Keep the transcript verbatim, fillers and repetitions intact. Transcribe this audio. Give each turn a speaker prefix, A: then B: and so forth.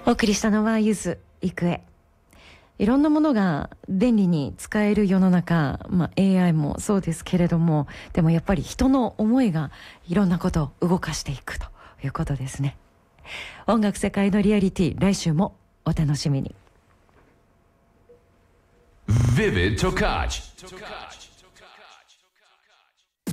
A: お送りしたのはゆず郁恵。いろんなものが便利に使える世の中、まあ、エーアイ もそうですけれども、でもやっぱり人の思いがいろんなことを動かしていくということですね。音楽世界のリアリティ、来週もお楽しみに。
B: Vivid Tokac